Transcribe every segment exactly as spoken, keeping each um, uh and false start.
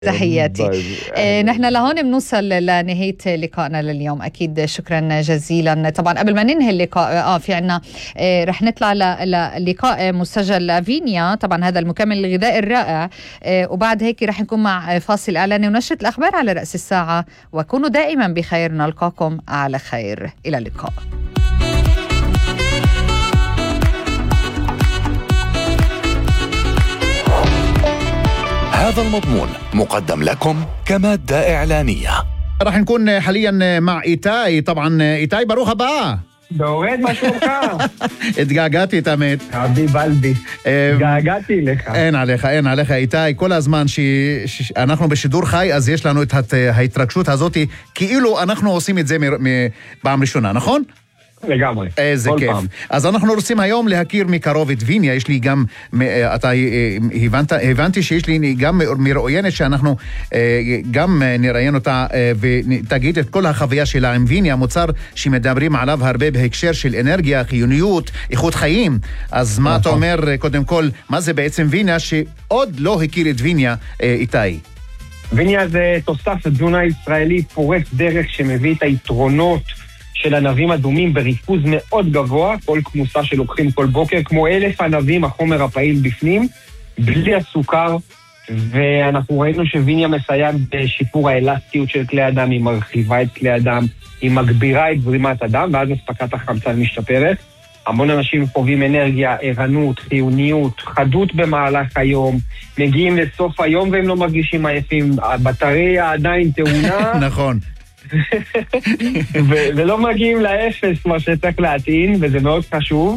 تحياتي. آه، نحن لهون بنوصل لنهاية لقائنا لليوم. أكيد شكرا جزيلا. طبعا قبل ما ننهي اللقاء آه في عنا آه رح نطلع للقاء مسجل لافينيا، طبعا هذا المكمل الغذائي الرائع، آه وبعد هيك رح نكون مع فاصل إعلاني ونشرة الأخبار على رأس الساعة. وكونوا دائما بخير، نلقاكم على خير. إلى اللقاء. هذا المضمون مقدم لكم كمادة إعلانية. راح نكون حاليا مع إيتاي. طبعا إيتاي بروح بقى דורית, מה שלומך? התגעגעתי תמיד. חביב אלבי, התגעגעתי לך. אין עליך, אין עליך איתי. כל הזמן שאנחנו בשידור חי, אז יש לנו את ההתרגשות הזאת, כאילו אנחנו עושים את זה פעם ראשונה, נכון? לגמרי. איזה כיף. פעם. אז אנחנו רוצים היום להכיר מקרוב את ויניה. יש לי גם, אתה הבנת, הבנתי שיש לי גם מרואיינת שאנחנו גם נראיין אותה ותגיד את כל החוויה שלה עם ויניה, מוצר שמדברים עליו הרבה בהקשר של אנרגיה, חיוניות, איכות חיים. אז מה אתה אומר קודם כל, מה זה בעצם ויניה שעוד לא הכיר את ויניה איתי? ויניה זה תוסף תזונה ישראלי פורץ דרך שמביא את היתרונות של ענבים אדומים בריכוז מאוד גבוה, כל כמוסה שלוקחים כל בוקר, כמו אלף ענבים, החומר הפעיל בפנים, בלי הסוכר, ואנחנו ראינו שוויניה מסייעת בשיפור האלסטיות של כלי אדם, היא מרחיבה את כלי אדם, היא מגבירה את זרימת הדם, ואז אספקת החמצן משתפרת. המון אנשים חווים אנרגיה, ערנות, חיוניות, חדות במהלך היום, מגיעים לסוף היום והם לא מרגישים עייפים, הבטריה עדיין טעונה. נכון. ולא מגיעים לאפס מה שצריך להטעין, וזה מאוד חשוב,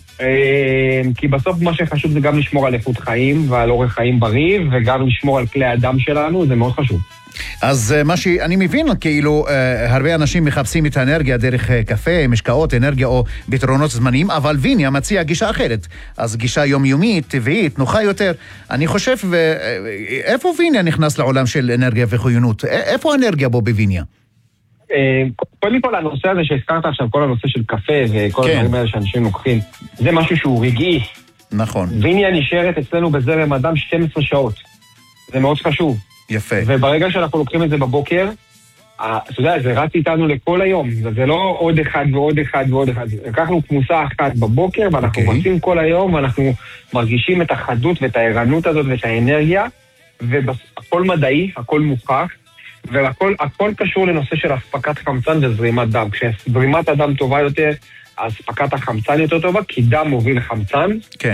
כי בסוף מה שחשוב זה גם לשמור על איכות חיים ועל אורח חיים בריא, וגם לשמור על כלי הדם שלנו, זה מאוד חשוב. אז מה שאני מבין, כאילו הרבה אנשים מחפשים את האנרגיה דרך קפה, משקאות, אנרגיה או פתרונות זמניים, אבל ויניה מציע גישה אחרת, אז גישה יומיומית, טבעית, נוחה יותר. אני חושב, איפה ויניה נכנס לעולם של אנרגיה וחיונות? איפה האנרגיה בו בויניה? קודם כל הנושא הזה שהזכרת עכשיו, כל הנושא של קפה וכל הדברים האלה שאנשים לוקחים, זה משהו שהוא רגעי. נכון. ויניה נשארת אצלנו בזרם אדם שתים עשרה שעות. זה מאוד חשוב. יפה. וברגע שאנחנו לוקחים את זה בבוקר, אתה יודע, זה רץ איתנו לכל היום. זה לא עוד אחד ועוד אחד ועוד אחד. לקחנו כמוסה אחת בבוקר, ואנחנו רצים כל היום, ואנחנו מרגישים את החדות ואת הערנות הזאת ואת האנרגיה, והכל מדעי, הכל מוכח. והכל הכל קשור לנושא של אספקת חמצן וזרימת דם. כשזרימת הדם טובה יותר, אספקת החמצן יותר טובה, כי דם מוביל חמצן. כן.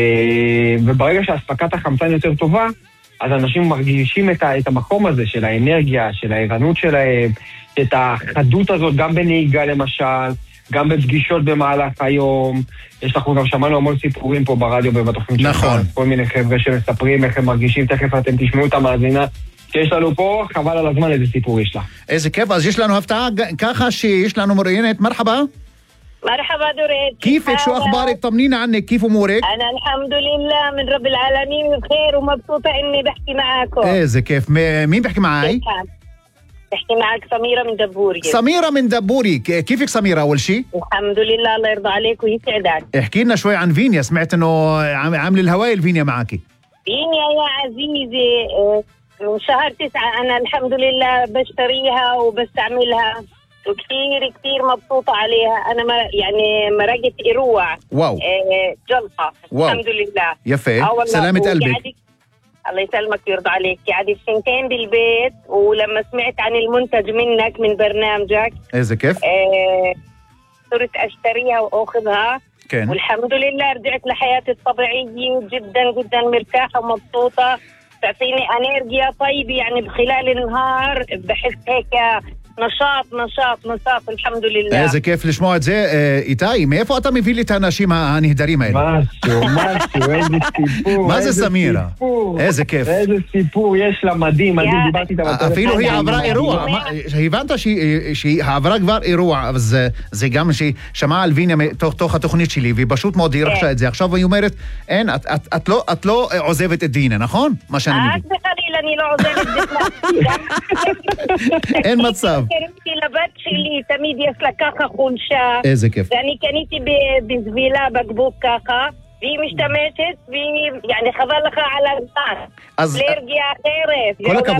וברגע שאספקת החמצן יותר טובה, אז אנשים מרגישים את, ה, את המקום הזה של האנרגיה, של הערנות שלהם, את החדות הזאת, גם בנהיגה למשל, גם בפגישות במהלך היום. יש לנו גם שמענו המון סיפורים פה ברדיו ובתוכנית. נכון. כל מיני חבר'ה שמספרים איך הם מרגישים, תכף אתם תשמעו את המאזינה. שיש לנו פה, חבל על הזמן איזה סיפור יש לה. איזה כיף, אז יש לנו הפתעה ככה שיש לנו מראיינת. מרחבה. مرحبا دوريت، كيفك؟ شو أخبارك؟ طمنينا عنك، كيف أمورك؟ أنا الحمد لله من رب العالمين بخير ومبسوطة إني بحكي معاكم. إيه كيف؟ مين بحكي معي؟ بحكي معك سميرة من دبوري. سميرة من دبوري، كيفك سميرة أول شيء؟ الحمد لله، الله يرضى عليك ويسعدك. احكي لنا شوي عن فينيا، سمعت إنه عامل الهواي الفينيا معاكي. فينيا يا عزيزي من شهر تسعة أنا الحمد لله بشتريها وبستعملها وكثير كثير مبسوطة عليها. أنا ما يعني مرقة إروع. واو. إيه جلطة. واو. الحمد لله. يفي. سلامة قلبك. الله يسلمك ويرضى عليك. قعدت سنتين بالبيت ولما سمعت عن المنتج منك من برنامجك. إذا كيف؟ إيه صرت أشتريها وأخذها. كان. والحمد لله رجعت لحياتي الطبيعية جدا جدا مرتاحة ومبسوطة. تعطيني أنرجيا طيبة يعني بخلال النهار بحس هيك نشاط نشاط نشاط الحمد لله. איזה כיף לשמוע את זה. איתי, מאיפה אתה מביא לי את האנשים הנהדרים האלה? משהו, משהו, איזה סיפור. מה זה סמירה? איזה כיף. איזה סיפור יש לה מדהים. אני דיברתי איתה בטלפון. אפילו היא עברה אירוע. הבנת שהיא עברה כבר אירוע, אז זה גם שהיא שמעה על ויניה תוך התוכנית שלי, והיא פשוט מאוד רכשה את זה. עכשיו היא אומרת, אין, את לא עוזבת את ויניה, נכון? מה שאני מבין. אז בחליל אני לא עוזבת בכלל. אין מצב. קניתי לבת שלי, תמיד יש לה ככה חולשה. איזה כיף. ואני קניתי בזבילה בקבוק ככה, והיא משתמשת, והיא, يعني חבל לך על הזמן. אז אלרגיה אחרת. כל הכבוד.